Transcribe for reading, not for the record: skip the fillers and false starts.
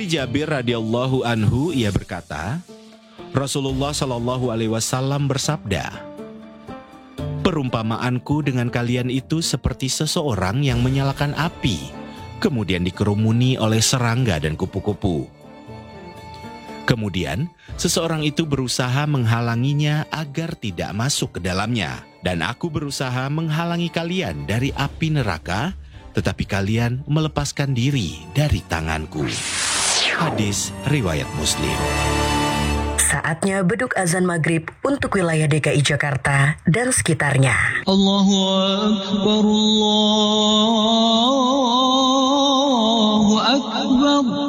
Dari Jabir radhiyallahu anhu ia berkata, Rasulullah shallallahu alaihi wasallam bersabda, "Perumpamaanku dengan kalian itu seperti seseorang yang menyalakan api, kemudian dikerumuni oleh serangga dan kupu-kupu. Kemudian seseorang itu berusaha menghalanginya agar tidak masuk ke dalamnya, dan aku berusaha menghalangi kalian dari api neraka, tetapi kalian melepaskan diri dari tanganku." Hadis riwayat Muslim. Saatnya beduk azan maghrib untuk wilayah DKI Jakarta dan sekitarnya. Allahu Akbar, Allahu Akbar.